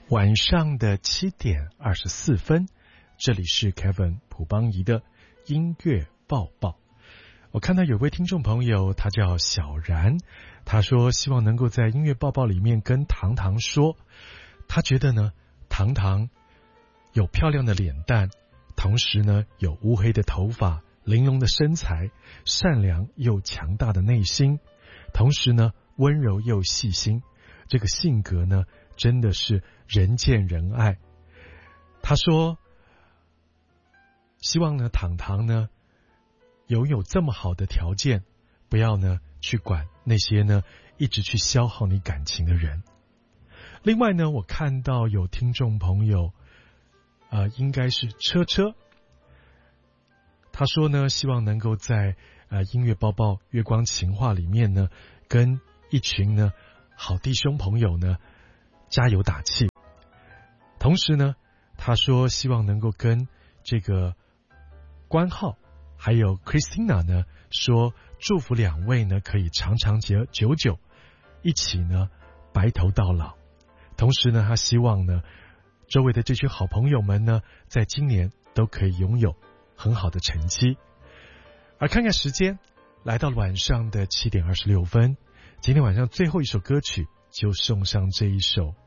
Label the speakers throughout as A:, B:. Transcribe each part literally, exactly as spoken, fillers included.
A: 晚上的七点二十四分，这里是 Kevin 朴邦仪的音乐报报。我看到有位听众朋友，他叫小然，他说希望能够在音乐报报里面跟糖糖说，他觉得呢，糖糖有漂亮的脸蛋，同时呢有乌黑的头发，玲珑的身材，善良又强大的内心，同时呢温柔又细心，这个性格呢真的是人见人爱。他说希望呢糖糖呢拥有这么好的条件，不要呢去管那些呢一直去消耗你感情的人。另外呢，我看到有听众朋友呃，应该是车车，他说呢希望能够在呃音乐报报月光情话里面呢跟一群呢好弟兄朋友呢加油打气。同时呢他说希望能够跟这个关浩还有 Christina 呢说祝福两位呢可以长长久久一起呢白头到老。同时呢他希望呢周围的这群好朋友们呢在今年都可以拥有很好的成绩。而看看时间，来到晚上的七点二十六分，今天晚上最后一首歌曲就送上这一首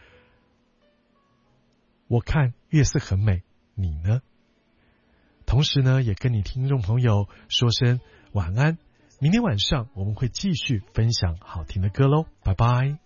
A: 我看月色很美，你呢？同时呢也跟你听众朋友说声晚安，明天晚上我们会继续分享好听的歌咯，拜拜。